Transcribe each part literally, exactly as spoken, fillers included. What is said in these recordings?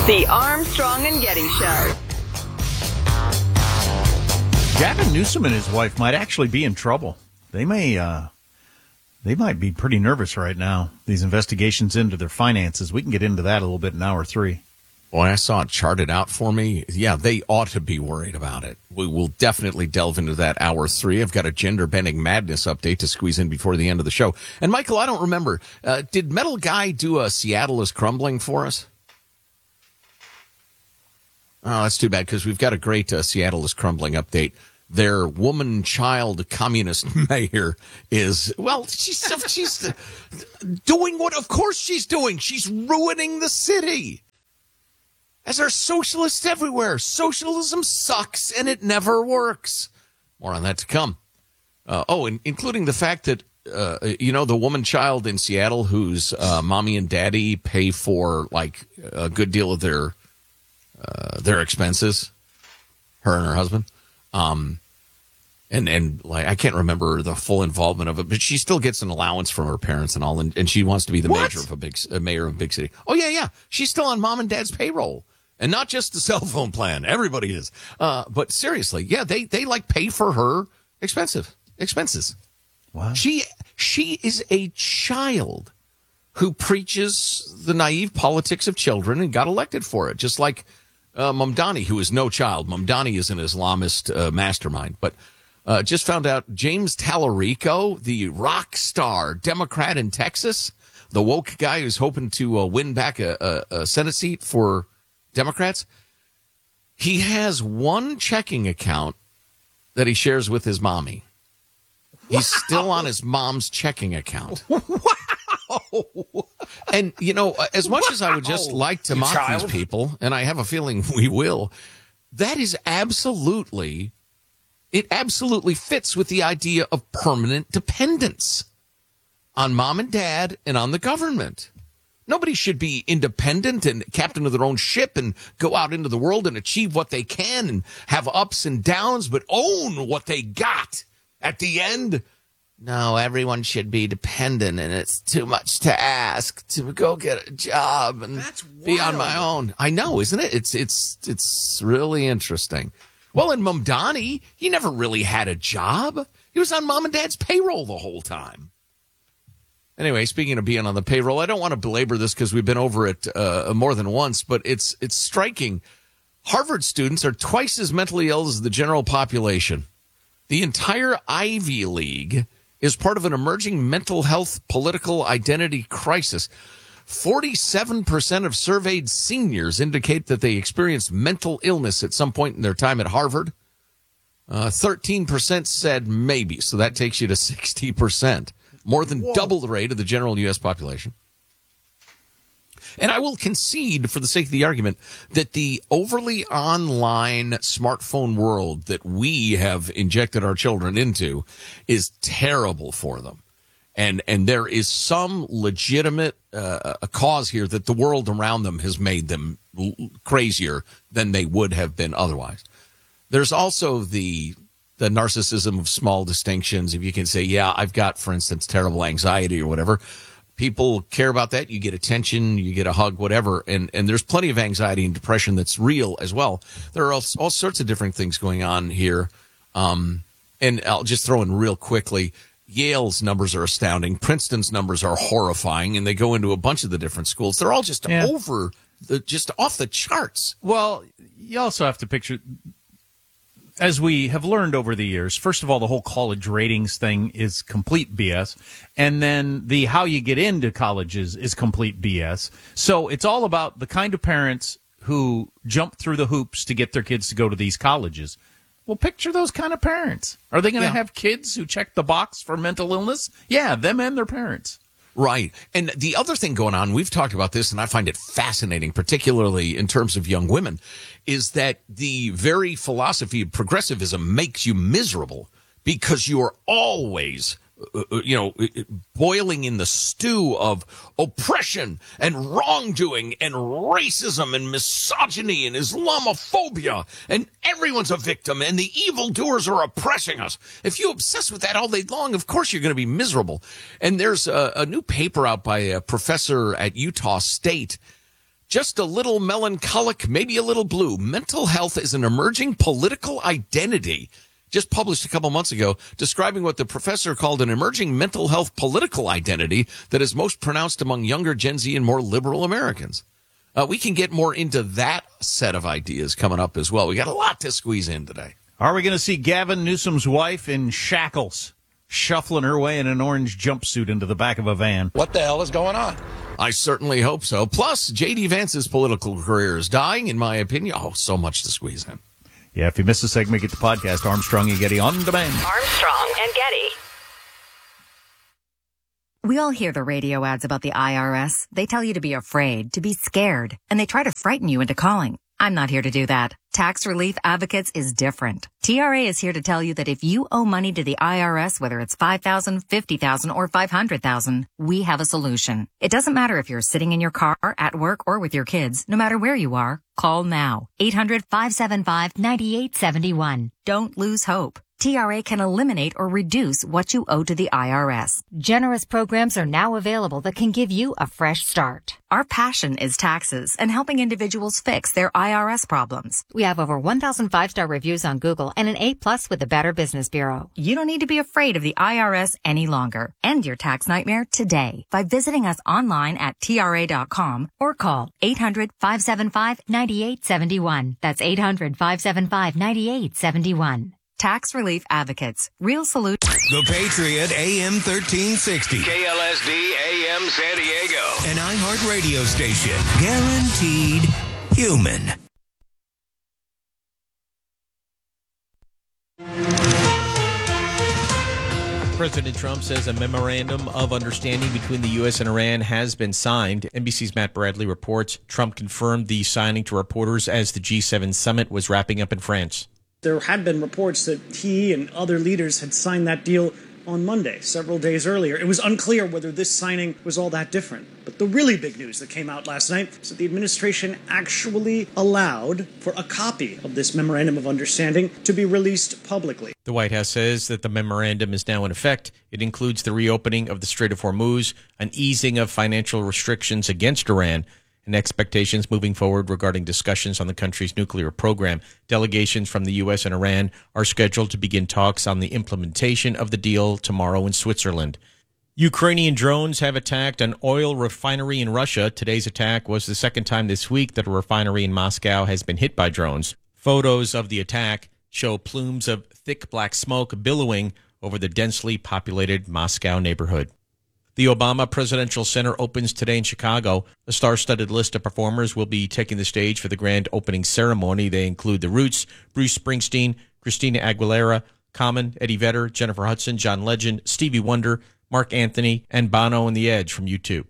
The Armstrong and Getty Show. Gavin Newsom and his wife might actually be in trouble. They may, uh, they might be pretty nervous right now. These investigations into their finances. We can get into that a little bit in hour three. Boy, I saw it charted out for me. Yeah, they ought to be worried about it. We will definitely delve into that hour three. I've got a gender-bending madness update to squeeze in before the end of the show. And, Michael, I don't remember. Uh, did Metal Guy do a Seattle is Crumbling for us? Oh, that's too bad, because we've got a great uh, Seattle is Crumbling update. Their woman-child communist mayor is, well, she's she's doing what, of course she's doing. She's ruining the city. As are socialists everywhere. Socialism sucks, and it never works. More on that to come. Uh, oh, and including the fact that, uh, you know, the woman-child in Seattle whose uh, mommy and daddy pay for, like, a good deal of their Uh, their expenses, her and her husband. Um, and, and like, I can't remember the full involvement of it, but she still gets an allowance from her parents and all. And, and she wants to be the What? mayor of a big, uh, mayor of a big city. Oh, yeah, yeah. She's still on mom and dad's payroll, and not just the cell phone plan. Everybody is. Uh, but seriously, yeah, they, they like pay for her expensive expenses. Wow. She, she is a child who preaches the naive politics of children and got elected for it. Just like, Uh, Mamdani, who is no child. Mamdani is an Islamist uh, mastermind. But uh, just found out James Tallarico, the rock star Democrat in Texas, the woke guy who's hoping to uh, win back a, a, a Senate seat for Democrats, he has one checking account that he shares with his mommy. He's wow. still on his mom's checking account. Wow. And, you know, as much wow. as I would just like to You mock child. these people, and I have a feeling we will, that is absolutely, it absolutely fits with the idea of permanent dependence on mom and dad and on the government. Nobody should be independent and captain of their own ship and go out into the world and achieve what they can and have ups and downs, but own what they got at the end. No, everyone should be dependent, and it's too much to ask to go get a job and be on my own. I know, isn't it? It's it's it's really interesting. Well, in Mamdani, he never really had a job. He was on mom and dad's payroll the whole time. Anyway, speaking of being on the payroll, I don't want to belabor this because we've been over it uh, more than once, but it's it's striking. Harvard students are twice as mentally ill as the general population. The entire Ivy League is part of an emerging mental health political identity crisis. forty-seven percent of surveyed seniors indicate that they experienced mental illness at some point in their time at Harvard. Uh, thirteen percent said maybe, so that takes you to sixty percent. More than Whoa. double the rate of the general U S population. And I will concede, for the sake of the argument, that the overly online smartphone world that we have injected our children into is terrible for them. And and there is some legitimate uh, a cause here that the world around them has made them l- crazier than they would have been otherwise. There's also the the narcissism of small distinctions. If you can say, yeah, I've got, for instance, terrible anxiety or whatever. People care about that. You get attention, you get a hug, whatever. And, and there's plenty of anxiety and depression that's real as well. There are all, all sorts of different things going on here. Um, and I'll just throw in real quickly, Yale's numbers are astounding. Princeton's numbers are horrifying, and they go into a bunch of the different schools. They're all just yeah. over the, just off the charts. Well, you also have to picture, as we have learned over the years, first of all, the whole college ratings thing is complete B S. And then the how you get into colleges is complete B S. So it's all about the kind of parents who jump through the hoops to get their kids to go to these colleges. Well, picture those kind of parents. Are they going to yeah. have kids who check the box for mental illness? Yeah, them and their parents. Right. And the other thing going on, we've talked about this, and I find it fascinating, particularly in terms of young women, is that the very philosophy of progressivism makes you miserable because you are always, uh, you know, boiling in the stew of oppression and wrongdoing and racism and misogyny and Islamophobia, and everyone's a victim and the evildoers are oppressing us. If you obsess with that all day long, of course you're going to be miserable. And there's a, a new paper out by a professor at Utah State just a little melancholic, maybe a little blue. Mental health is an emerging political identity. Just published a couple months ago, describing what the professor called an emerging mental health political identity that is most pronounced among younger Gen Z and more liberal Americans. Uh, we can get more into that set of ideas coming up as well. We got a lot to squeeze in today. Are we going to see Gavin Newsom's wife in shackles, shuffling her way in an orange jumpsuit into the back of a van? What the hell is going on? I certainly hope so. Plus, J D. Vance's political career is dying, in my opinion. Oh, so much to squeeze in. Yeah, if you missed a segment, get the podcast, Armstrong and Getty on demand. Armstrong and Getty. We all hear the radio ads about the I R S. They tell you to be afraid, to be scared, and they try to frighten you into calling. I'm not here to do that. Tax Relief Advocates is different. T R A is here to tell you that if you owe money to the I R S, whether it's five thousand dollars, fifty thousand dollars, or five hundred thousand dollars, we have a solution. It doesn't matter if you're sitting in your car, at work, or with your kids. No matter where you are, call now. eight hundred, five seven five, nine eight seven one. Don't lose hope. T R A can eliminate or reduce what you owe to the I R S. Generous programs are now available that can give you a fresh start. Our passion is taxes and helping individuals fix their I R S problems. We have over one thousand five-star reviews on Google and an A plus with the Better Business Bureau. You don't need to be afraid of the I R S any longer. End your tax nightmare today by visiting us online at T R A dot com or call eight hundred, five seven five, nine eight seven one. That's eight hundred, five seven five, nine eight seven one. Tax Relief Advocates. Real solution. The Patriot A M thirteen sixty. K L S D A M San Diego. An iHeart radio station. Guaranteed human. President Trump says a memorandum of understanding between the U S and Iran has been signed. N B C's Matt Bradley reports Trump confirmed the signing to reporters as the G seven summit was wrapping up in France. There had been reports that he and other leaders had signed that deal on Monday, several days earlier. It was unclear whether this signing was all that different. But the really big news that came out last night is that the administration actually allowed for a copy of this memorandum of understanding to be released publicly. The White House says that the memorandum is now in effect. It includes the reopening of the Strait of Hormuz, an easing of financial restrictions against Iran, and expectations moving forward regarding discussions on the country's nuclear program. Delegations from the U S and Iran are scheduled to begin talks on the implementation of the deal tomorrow in Switzerland. Ukrainian drones have attacked an oil refinery in Russia. Today's attack was the second time this week that a refinery in Moscow has been hit by drones. Photos of the attack show plumes of thick black smoke billowing over the densely populated Moscow neighborhood. The Obama Presidential Center opens today in Chicago. A star-studded list of performers will be taking the stage for the grand opening ceremony. They include The Roots, Bruce Springsteen, Christina Aguilera, Common, Eddie Vedder, Jennifer Hudson, John Legend, Stevie Wonder, Mark Anthony, and Bono and The Edge from U two.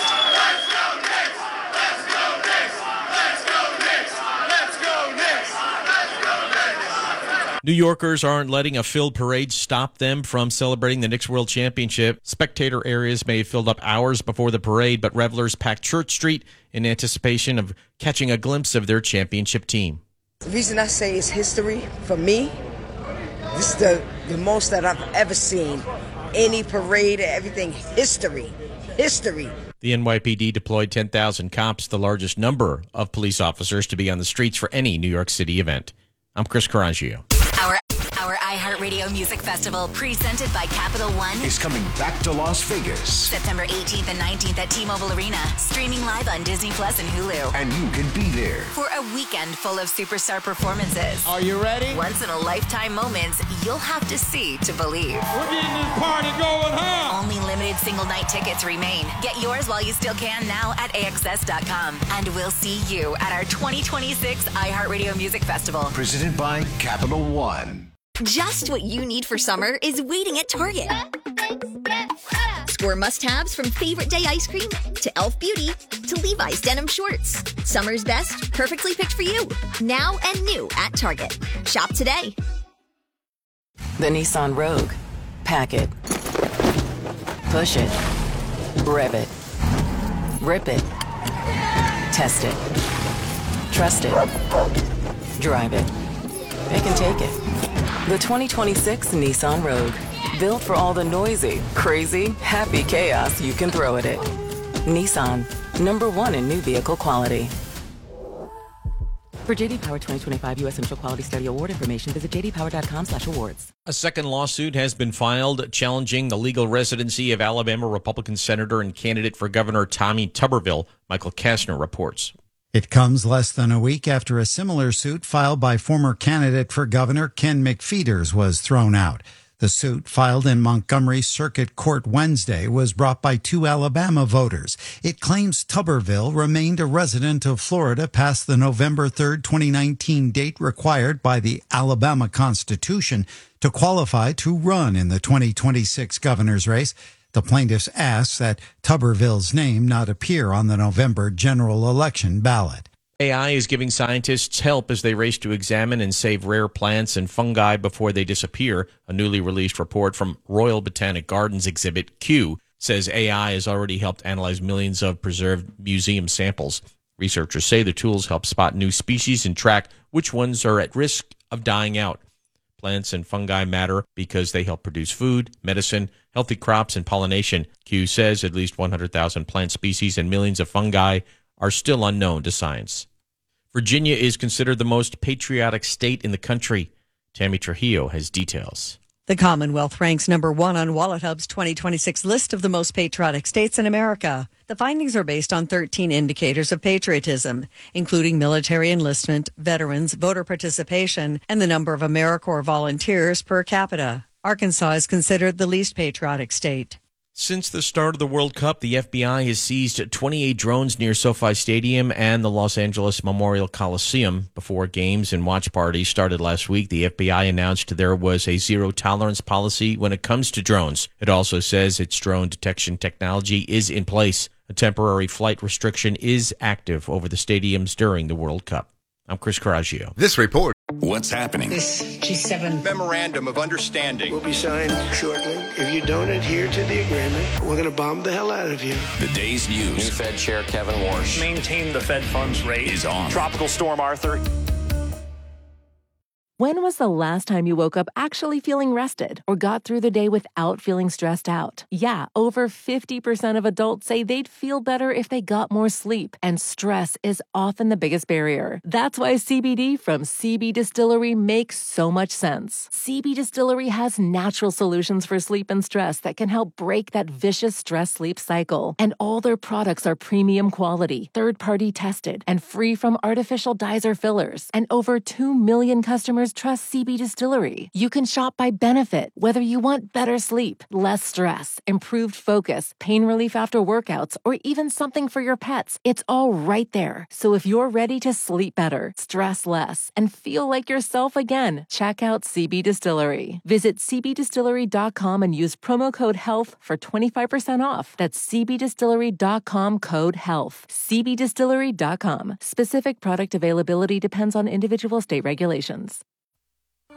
New Yorkers aren't letting a filled parade stop them from celebrating the Knicks World Championship. Spectator areas may have filled up hours before the parade, but revelers packed Church Street in anticipation of catching a glimpse of their championship team. The reason I say it's history, for me, this is the, the most that I've ever seen. Any parade, everything, history, history. The N Y P D deployed ten thousand cops, the largest number of police officers to be on the streets for any New York City event. I'm Chris Carangio. Our our iHeartRadio Music Festival, presented by Capital One, Is coming back to Las Vegas. September eighteenth and nineteenth at T-Mobile Arena, streaming live on Disney Plus and Hulu. And you can be there. For a weekend full of superstar performances. Are you ready? Once-in-a-lifetime moments you'll have to see to believe. We're getting this party going, huh? Only limited single-night tickets remain. Get yours while you still can now at A X S dot com. And we'll see you at our twenty twenty-six iHeartRadio Music Festival. Presented by Capital One. Just what you need for summer is waiting at Target. Score must-haves from Favorite Day ice cream to Elf Beauty to Levi's denim shorts. Summer's best, perfectly picked for you. Now and new at Target. Shop today. The Nissan Rogue. Pack it. Push it. Rev it. Rip it. Test it. Trust it. Drive it. It can take it. The twenty twenty-six Nissan Rogue. Built for all the noisy, crazy, happy chaos you can throw at it. Nissan. number one in new vehicle quality. For J D Power twenty twenty-five U S Initial Quality Study Award information, visit j d power dot com slash awards. A second lawsuit has been filed challenging the legal residency of Alabama Republican Senator and candidate for governor Tommy Tuberville. Michael Kastner reports. It comes less than a week after a similar suit filed by former candidate for governor Ken McFeeters was thrown out. The suit, filed in Montgomery Circuit Court Wednesday, was brought by two Alabama voters. It claims Tuberville remained a resident of Florida past the November third, twenty nineteen date required by the Alabama Constitution to qualify to run in the twenty twenty-six governor's race. The plaintiffs asked that Tuberville's name not appear on the November general election ballot. A I is giving scientists help as they race to examine and save rare plants and fungi before they disappear. A newly released report from Royal Botanic Gardens Exhibit Q says A I has already helped analyze millions of preserved museum samples. Researchers say the tools help spot new species and track which ones are at risk of dying out. Plants and fungi matter because they help produce food, medicine, healthy crops, and pollination. Q says at least one hundred thousand plant species and millions of fungi are still unknown to science. Virginia is considered the most patriotic state in the country. Tammy Trujillo has details. The Commonwealth ranks number one on WalletHub's twenty twenty-six list of the most patriotic states in America. The findings are based on thirteen indicators of patriotism, including military enlistment, veterans, voter participation, and the number of AmeriCorps volunteers per capita. Arkansas is considered the least patriotic state. Since the start of the World Cup, the F B I has seized twenty-eight drones near SoFi Stadium and the Los Angeles Memorial Coliseum. Before games and watch parties started last week, the F B I announced there was a zero-tolerance policy when it comes to drones. It also says its drone detection technology is in place. A temporary flight restriction is active over the stadiums during the World Cup. I'm Chris Coraggio. This report. What's happening? This G seven Memorandum of Understanding will be signed shortly. If you don't adhere to the agreement, we're going to bomb the hell out of you. The day's news. New Fed Chair Kevin Warsh. Maintain the Fed funds rate. Is on. Tropical Storm Arthur. When was the last time you woke up actually feeling rested or got through the day without feeling stressed out? Yeah, over fifty percent of adults say they'd feel better if they got more sleep, and stress is often the biggest barrier. That's why C B D from C B Distillery makes so much sense. C B Distillery has natural solutions for sleep and stress that can help break that vicious stress-sleep cycle. And all their products are premium quality, third-party tested, and free from artificial dyes or fillers. And over two million customers trust C B Distillery. You can shop by benefit, whether you want better sleep, less stress, improved focus, pain relief after workouts, or even something for your pets. It's all right there. So if you're ready to sleep better, stress less, and feel like yourself again, check out C B Distillery. Visit c b distillery dot com and use promo code HEALTH for twenty-five percent off. That's c b distillery dot com code HEALTH. c b distillery dot com. Specific product availability depends on individual state regulations.